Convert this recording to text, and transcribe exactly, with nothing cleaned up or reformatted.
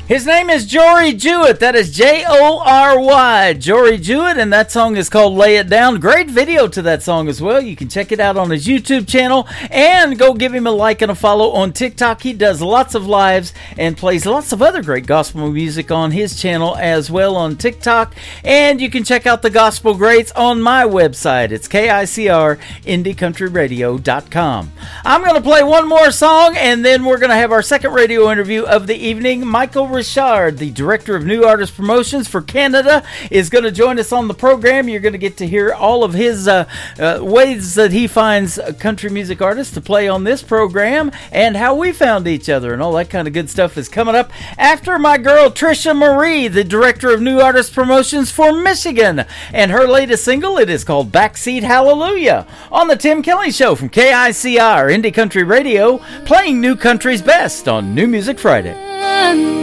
His name is Jory Jewett. That is J O R Y. Jory Jewett, and that song is called Lay It Down. Great video to that song as well. You can check it out on his YouTube channel and go give him a like and a follow on TikTok. He does lots of lives and plays lots of other great gospel music on his channel as well on TikTok. And you can check out the Gospel Greats on my website. It's K I C R indie country radio dot com. I'm going to play one more song, and then we're going to have our second radio interview of the evening. Michael Richard, the Director of New Artist Promotions for Canada, is going to join us on the program. You're going to get to hear all of his uh, uh, ways that he finds country music artists to play on this program and how we found each other, and all that kind of good stuff is coming up after my girl Trisha Marie, the Director of New Artist Promotions for Michigan, and her latest single. It is called Backseat Hallelujah on the Tim Kelly Show from K I C R Indie Country Radio, playing new country's best on New Music Friday.